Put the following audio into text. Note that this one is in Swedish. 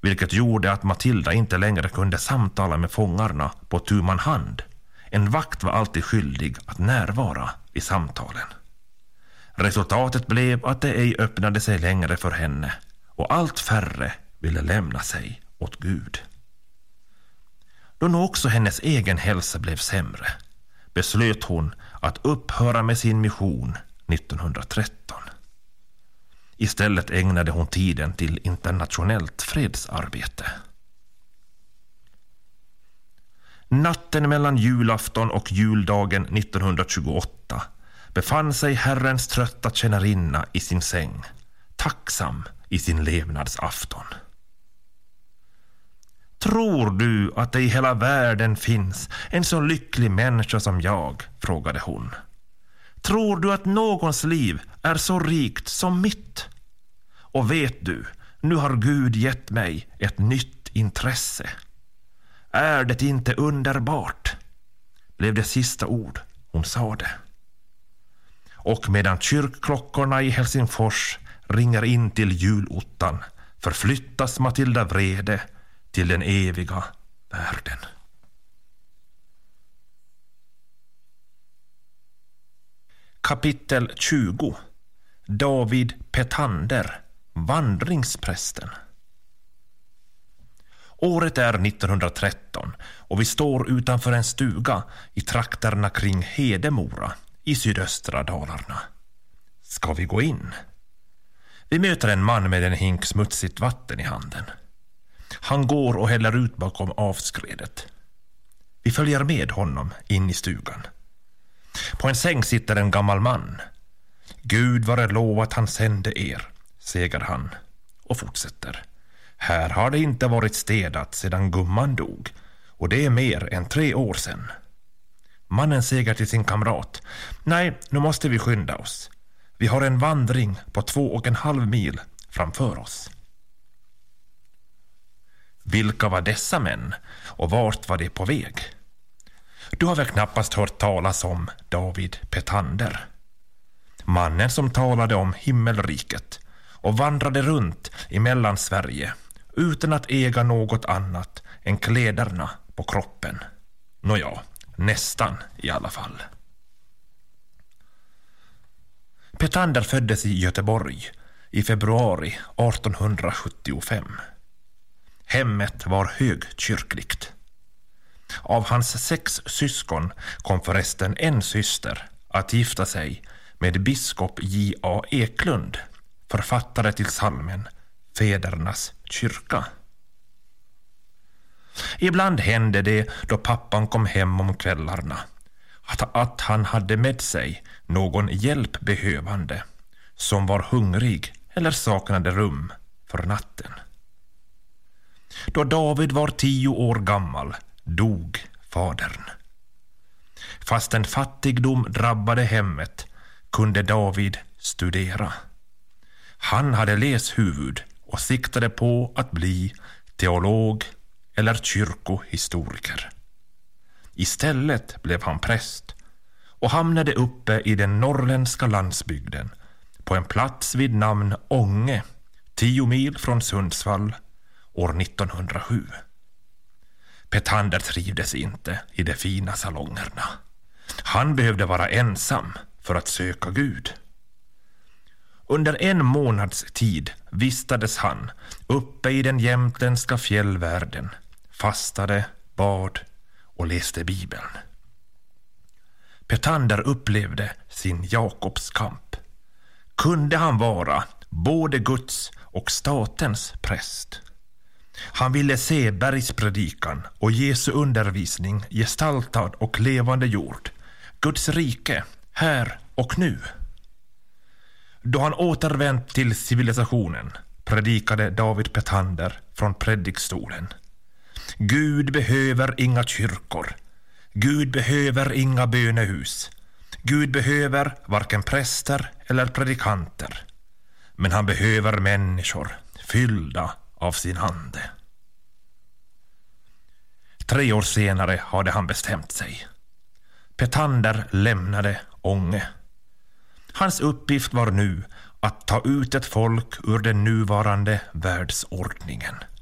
vilket gjorde att Matilda inte längre kunde samtala med fångarna på tu man hand. En vakt var alltid skyldig att närvara i samtalen. Resultatet blev att det ej öppnade sig längre för henne och allt färre ville lämna sig åt Gud. Då nu också hennes egen hälsa blev sämre beslöt hon att upphöra med sin mission 1913. Istället ägnade hon tiden till internationellt fredsarbete. Natten mellan julafton och juldagen 1928 befann sig Herrens trötta tjänarinna i sin säng, tacksam i sin levnadsafton. Tror du att det i hela världen finns en så lycklig människa som jag? Frågade hon. Tror du att någons liv är så rikt som mitt? Och vet du, nu har Gud gett mig ett nytt intresse. Är det inte underbart? Blev det sista ord hon sade. Och medan kyrkklockorna i Helsingfors ringer in till julottan förflyttas Matilda Vrede till den eviga världen. Kapitel 20. David Petander, vandringsprästen. Året är 1913 och vi står utanför en stuga i trakterna kring Hedemora i sydöstra Dalarna. Ska vi gå in? Vi möter en man med en hink smutsigt vatten i handen. Han går och häller ut bakom avskredet. Vi följer med honom in i stugan. På en säng sitter en gammal man. Gud vare lov att han sände er, säger han och fortsätter. Här har det inte varit städat sedan gumman dog, och det är mer än 3 år sedan. Mannen säger till sin kamrat: nej, nu måste vi skynda oss. Vi har en vandring på 2,5 mil framför oss. Vilka var dessa män och vart var de på väg? Du har väl knappast hört talas om David Petander. Mannen som talade om himmelriket och vandrade runt i Mellansverige utan att äga något annat än kläderna på kroppen. Nåja, nästan i alla fall. Petander föddes i Göteborg i februari 1875. Hemmet var högkyrkligt. Av hans 6 syskon kom förresten en syster att gifta sig med biskop J.A. Eklund, författare till psalmen Fädernas kyrka. Ibland hände det då pappan kom hem om kvällarna att han hade med sig någon hjälpbehövande som var hungrig eller saknade rum för natten. Då David var 10 år gammal dog fadern. Fast en fattigdom drabbade hemmet kunde David studera. Han hade läshuvud och siktade på att bli teolog eller kyrkohistoriker. Istället blev han präst och hamnade uppe i den norrländska landsbygden på en plats vid namn Ånge, 10 mil från Sundsvall, år 1907. Petander trivdes inte i de fina salongerna. Han behövde vara ensam för att söka Gud. Under 1 månads tid vistades han uppe i den jämtländska fjällvärlden, fastade, bad och läste Bibeln. Petander upplevde sin Jakobskamp. Kunde han vara både Guds och statens präst? Han ville se bergspredikan och Jesu undervisning gestaltad och levande jord, Guds rike här och nu. Då han återvänt till civilisationen predikade David Petander från predikstolen: Gud behöver inga kyrkor. Gud behöver inga bönehus. Gud behöver varken präster eller predikanter. Men han behöver människor fyllda av sin ande. 3 år senare hade han bestämt sig. Petander lämnade Ånge. Hans uppgift var nu att ta ut ett folk ur den nuvarande världsordningen.